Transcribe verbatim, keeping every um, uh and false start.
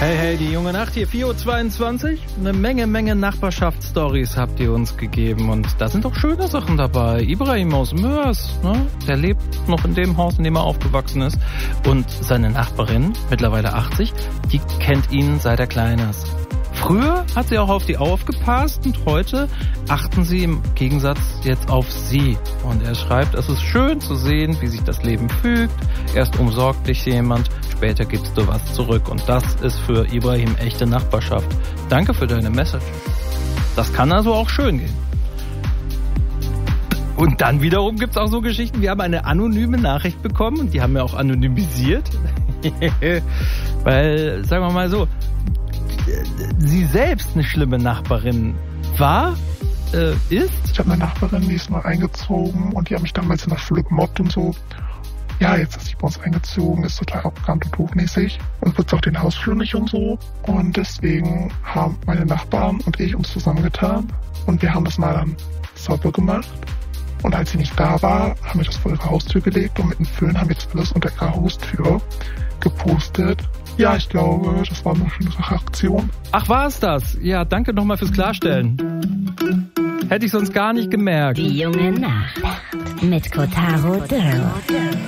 Hey, hey, die junge Nacht hier, vier Uhr zweiundzwanzig. Eine Menge, Menge Nachbarschaftsstories habt ihr uns gegeben. Und da sind auch schöne Sachen dabei. Ibrahim aus Mörs, ne? Der lebt noch in dem Haus, in dem er aufgewachsen ist. Und seine Nachbarin, mittlerweile achtzig, die kennt ihn seit er klein ist. Früher hat sie auch auf die aufgepasst und heute achten sie im Gegensatz jetzt auf sie. Und er schreibt, es ist schön zu sehen, wie sich das Leben fügt. Erst umsorgt dich jemand, später gibst du was zurück. Und das ist für Ibrahim echte Nachbarschaft. Danke für deine Message. Das kann also auch schön gehen. Und dann wiederum gibt es auch so Geschichten, wir haben eine anonyme Nachricht bekommen und die haben wir auch anonymisiert. Weil, sagen wir mal so, sie selbst eine schlimme Nachbarin war, äh, ist. Ich habe eine Nachbarin, die ist mal eingezogen und die hat mich damals in der Schule gemobbt und so. Ja, jetzt ist sie bei uns eingezogen, ist total arrogant und hochnäsig und putzt auch den Hausflur nicht und so. Und deswegen haben meine Nachbarn und ich uns zusammengetan und wir haben das mal dann sauber gemacht. Und als sie nicht da war, haben wir das vor ihre Haustür gelegt und mit dem Föhn haben wir das alles unter ihrer Haustür gepostet. Ja, ich glaube, das war eine schöne Aktion. Ach, war es das? Ja, danke nochmal fürs Klarstellen. Hätte ich sonst gar nicht gemerkt. Die junge Nacht mit Kotaro Dürr.